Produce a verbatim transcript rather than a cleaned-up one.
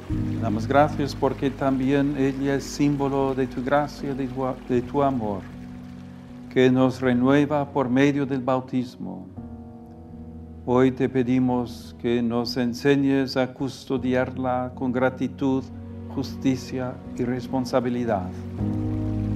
Te damos gracias porque también ella es símbolo de tu gracia, de tu, de tu amor, que nos renueva por medio del bautismo. Hoy te pedimos que nos enseñes a custodiarla con gratitud, justicia y responsabilidad.